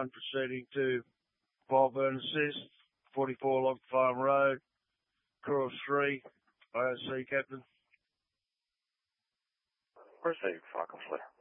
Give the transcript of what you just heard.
I'm proceeding to fire burn assist, 44 Log Farm Road, Course 3, IOC Captain. Proceed, Falcon Flight.